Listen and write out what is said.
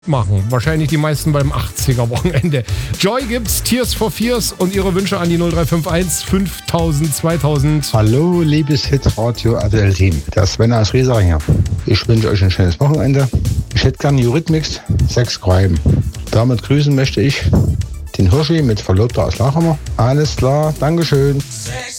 machen. Wahrscheinlich die meisten beim 80er-Wochenende. Joy gibt's, Tears for Fears und ihre Wünsche an die 0351 5000 2000. Hallo, liebes Hitradio RTL-Team. Der Sven aus Riesering hier. Ich wünsche euch ein schönes Wochenende. Ich hätte gerne Eurythmics, 6 Schreiben. Damit grüßen möchte ich den Hirschi mit Verlobter aus Lachammer. Alles klar, Dankeschön. 6